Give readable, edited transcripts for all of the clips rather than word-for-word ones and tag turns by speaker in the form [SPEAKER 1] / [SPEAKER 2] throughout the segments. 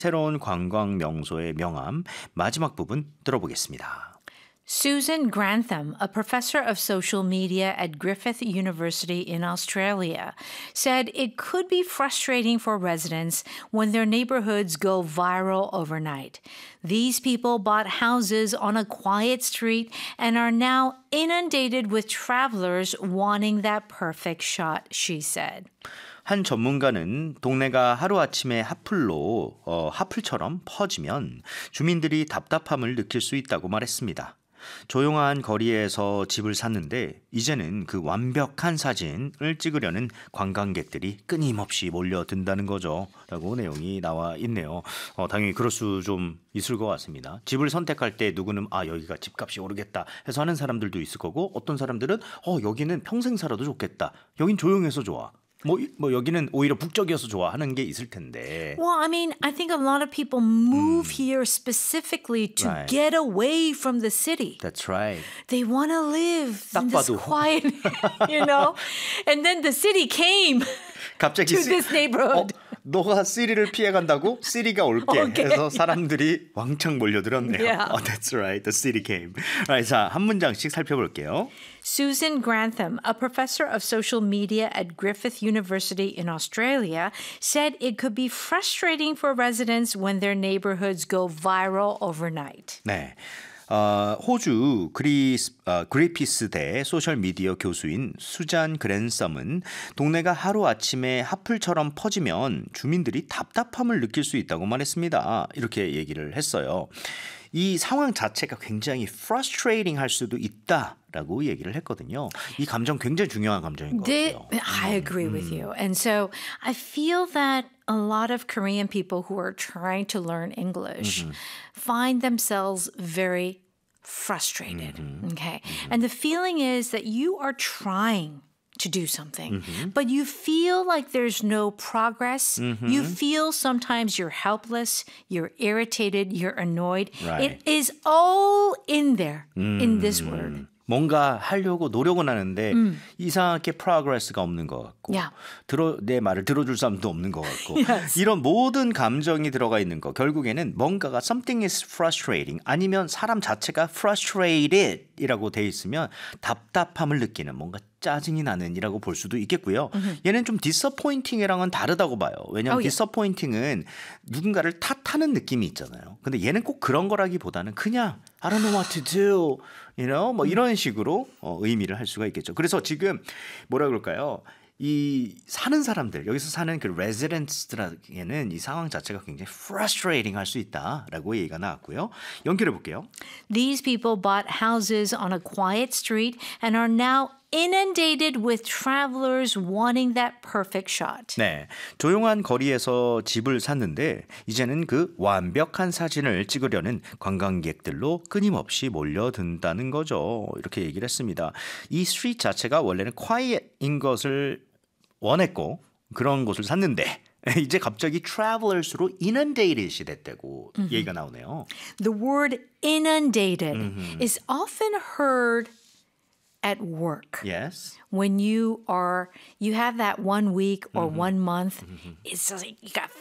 [SPEAKER 1] 새로운 관광 명소의 명함 마지막 부분 들어보겠습니다.
[SPEAKER 2] Susan Grantham, a professor of social media at Griffith University in Australia, said it could be frustrating for residents when their neighborhoods go viral overnight. These people bought houses on a quiet street and are now inundated with travelers wanting that perfect shot, she said.
[SPEAKER 1] 한 전문가는 동네가 하루아침에 하플처럼 퍼지면 주민들이 답답함을 느낄 수 있다고 말했습니다. 조용한 거리에서 집을 샀는데 이제는 그 완벽한 사진을 찍으려는 관광객들이 끊임없이 몰려든다는 거죠. 라고 내용이 나와 있네요. 당연히 그럴 수 좀 있을 것 같습니다. 집을 선택할 때 누구는 여기가 집값이 오르겠다 해서 하는 사람들도 있을 거고 어떤 사람들은 여기는 평생 살아도 좋겠다. 여긴 조용해서 좋아. 뭐 여기는 오히려 북적이어서 좋아하는 게 있을 텐데.
[SPEAKER 2] Well, I mean, I think a lot of people move here specifically to
[SPEAKER 1] Right.
[SPEAKER 2] get away from the city.
[SPEAKER 1] That's right.
[SPEAKER 2] They want to live
[SPEAKER 1] 딱
[SPEAKER 2] in this
[SPEAKER 1] 봐도.
[SPEAKER 2] quiet, you know? And then the city came
[SPEAKER 1] 갑자기
[SPEAKER 2] to this neighborhood.
[SPEAKER 1] 너가 시리를 피해간다고? 시리가 올게
[SPEAKER 2] 오케이.
[SPEAKER 1] 해서 사람들이 왕창 몰려들었네요.
[SPEAKER 2] Yeah.
[SPEAKER 1] That's right. The city came. Right, 자, 한 문장씩 살펴볼게요.
[SPEAKER 2] Susan Grantham, a professor of social media at Griffith University in Australia, said it could be frustrating for residents when their neighborhoods go viral overnight.
[SPEAKER 1] 네. 호주 그리피스대 소셜미디어 교수인 수잔 그랜섬은 동네가 하루아침에 하플처럼 퍼지면 주민들이 답답함을 느낄 수 있다고 말했습니다. 이렇게 얘기를 했어요. 이 상황 자체가 굉장히 frustrating 할 수도 있다라고 얘기를 했거든요. 이 감정 굉장히 중요한 감정인 것 같아요.
[SPEAKER 2] I agree with you. And so I feel that a lot of Korean people who are trying to learn English find themselves very frustrated. Okay. And the feeling is that you are trying to do something, but you feel like there's no progress. You feel sometimes you're helpless, you're irritated, you're annoyed.
[SPEAKER 1] Right.
[SPEAKER 2] It is all in there in this word.
[SPEAKER 1] 뭔가 하려고 노력은 하는데 이상하게 프로그레스가 없는 것 같고
[SPEAKER 2] Yeah.
[SPEAKER 1] 내 말을 들어줄 사람도 없는 것 같고
[SPEAKER 2] Yes.
[SPEAKER 1] 이런 모든 감정이 들어가 있는 거 결국에는 뭔가가 something is frustrating 아니면 사람 자체가 frustrated 이라고 돼 있으면 답답함을 느끼는 뭔가 짜증이 나는 이라고 볼 수도 있겠고요. 얘는 좀 disappointing이랑은 다르다고 봐요. 왜냐하면
[SPEAKER 2] Oh, yeah.
[SPEAKER 1] disappointing은 누군가를 탓하는 느낌이 있잖아요. 근데 얘는 꼭 그런 거라기보다는 그냥 I don't know what to do, you know, 뭐 이런 식으로 의미를 할 수가 있겠죠. 그래서 지금 뭐라 그럴까요? 이 사는 사람들 여기서 사는 그 residents들에게는 이 상황 자체가 굉장히 frustrating 할 수 있다라고 얘기가 나왔고요. 연결해 볼게요.
[SPEAKER 2] These people bought houses on a quiet street and are now inundated with travelers wanting that perfect shot.
[SPEAKER 1] 네, 조용한 거리에서 집을 샀는데 이제는 그 완벽한 사진을 찍으려는 관광객들로 끊임없이 몰려든다는 거죠. 이렇게 얘기를 했습니다. 이 스트리트 자체가 원래는 quiet인 것을 원했고 그런 곳을 샀는데 이제 갑자기 travelers로 inundated이 됐다고 얘기가 나오네요.
[SPEAKER 2] The word inundated is often heard at work.
[SPEAKER 1] Yes.
[SPEAKER 2] When you have that 1 week or 1 month, it's like you got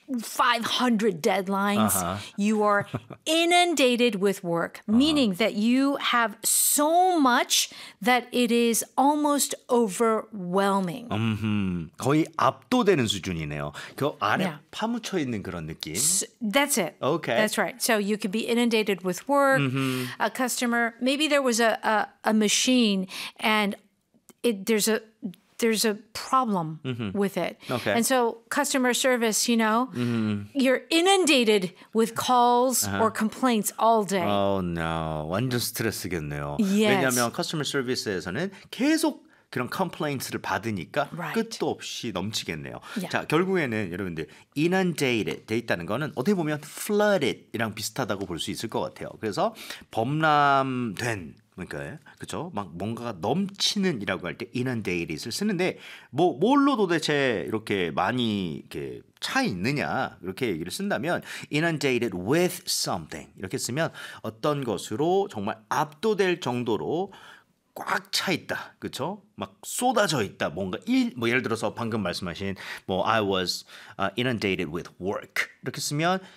[SPEAKER 2] 500 deadlines. You are inundated with work, meaning that you have so much that it is almost overwhelming.
[SPEAKER 1] 거의 압도되는 수준이네요. 그 안에
[SPEAKER 2] Yeah.
[SPEAKER 1] 파묻혀 있는 그런 느낌.
[SPEAKER 2] That's it.
[SPEAKER 1] Okay.
[SPEAKER 2] That's right. So you could be inundated with work. A customer, maybe there was a machine and there's a problem with it.
[SPEAKER 1] Okay.
[SPEAKER 2] And so customer service, you're inundated with calls or complaints all day.
[SPEAKER 1] Oh no, 완전 스트레스겠네요.
[SPEAKER 2] Yes.
[SPEAKER 1] 왜냐하면 커스터머 서비스에서는 계속 그런 컴플레인트를 받으니까
[SPEAKER 2] Right.
[SPEAKER 1] 끝도 없이 넘치겠네요.
[SPEAKER 2] Yeah.
[SPEAKER 1] 자, 결국에는 여러분들 inundated 돼 있다는 거는 어떻게 보면 flooded이랑 비슷하다고 볼 수 있을 것 같아요. 그래서 범람된 그러니까 그렇죠. 막 뭔가가 넘치는이라고 할 때 inundated을 쓰는데 뭘로 도대체 이렇게 많이 이렇게 차 있느냐 이렇게 얘기를 쓴다면 inundated with something 이렇게 쓰면 어떤 것으로 정말 압도될 정도로 꽉 차 있다, 그렇죠? 막 쏟아져 있다, 뭔가 뭐 예를 들어서 방금 말씀하신 I was inundated with work 이렇게 쓰면